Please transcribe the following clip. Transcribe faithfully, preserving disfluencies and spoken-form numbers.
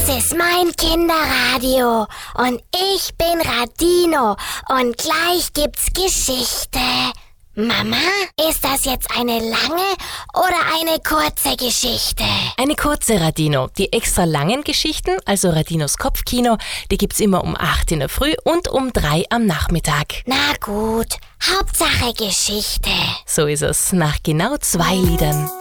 Das ist mein Kinderradio und ich bin Radino und gleich gibt's Geschichte. Mama, ist das jetzt eine lange oder eine kurze Geschichte? Eine kurze, Radino. Die extra langen Geschichten, also Radinos Kopfkino, die gibt's immer um acht in der Früh und um drei am Nachmittag. Na gut, Hauptsache Geschichte. So ist es, nach genau zwei Liedern.